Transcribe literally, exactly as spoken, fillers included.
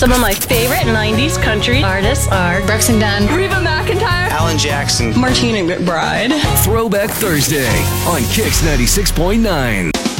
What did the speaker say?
Some of my favorite nineties country artists are Brooks and Dunn, Reba McEntire, Alan Jackson, Martina McBride. Throwback Thursday on Kix ninety-six point nine.